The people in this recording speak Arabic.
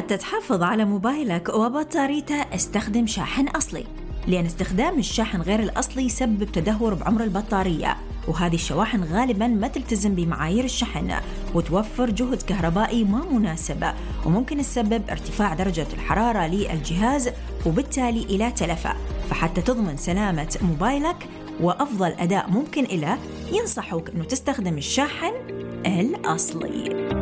حتى تحافظ على موبايلك وبطاريته استخدم شاحن أصلي، لأن استخدام الشاحن غير الأصلي يسبب تدهور بعمر البطارية، وهذه الشواحن غالباً ما تلتزم بمعايير الشحن وتوفر جهد كهربائي ما مناسبة، وممكن تسبب ارتفاع درجة الحرارة للجهاز وبالتالي إلى تلفه. فحتى تضمن سلامة موبايلك وأفضل أداء ممكن له، ينصحوك أنه تستخدم الشاحن الأصلي.